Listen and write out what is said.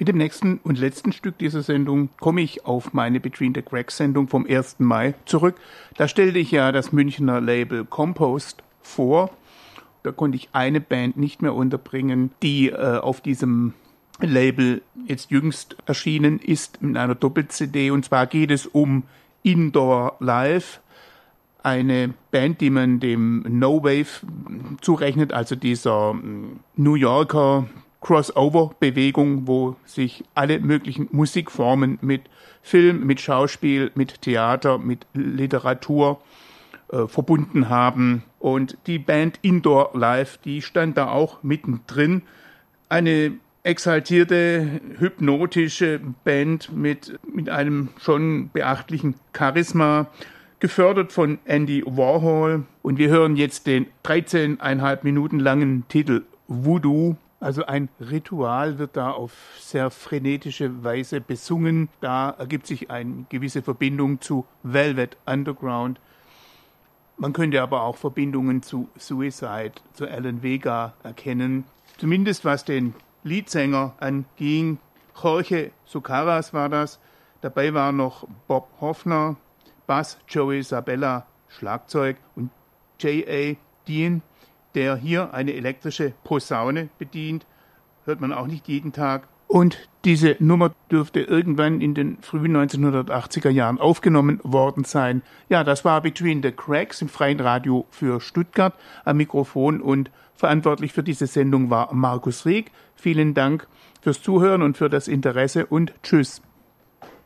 Mit dem nächsten und letzten Stück dieser Sendung komme ich auf meine Between the Cracks-Sendung vom 1. Mai zurück. Da stellte ich ja das Münchner Label Compost vor. Da konnte ich eine Band nicht mehr unterbringen, die auf diesem Label jetzt jüngst erschienen ist mit einer Doppel-CD. Und zwar geht es um Indoor Live, eine Band, die man dem No Wave zurechnet, also dieser New Yorker Crossover-Bewegung, wo sich alle möglichen Musikformen mit Film, mit Schauspiel, mit Theater, mit Literatur verbunden haben. Und die Band Indoor Live, die stand da auch mittendrin. Eine exaltierte, hypnotische Band mit einem schon beachtlichen Charisma, gefördert von Andy Warhol. Und wir hören jetzt den 13,5 Minuten langen Titel Voodoo. Also ein Ritual wird da auf sehr frenetische Weise besungen. Da ergibt sich eine gewisse Verbindung zu Velvet Underground. Man könnte aber auch Verbindungen zu Suicide, zu Alan Vega erkennen. Zumindest was den Leadsänger anging. Jorge Socaras war das. Dabei war noch Bob Hoffner, Bass, Joey Sabella, Schlagzeug und J.A. Dean, der hier eine elektrische Posaune bedient. Hört man auch nicht jeden Tag. Und diese Nummer dürfte irgendwann in den frühen 1980er Jahren aufgenommen worden sein. Ja, das war Between the Cracks im Freien Radio für Stuttgart am Mikrofon und verantwortlich für diese Sendung war Markus Rieck. Vielen Dank fürs Zuhören und für das Interesse und tschüss.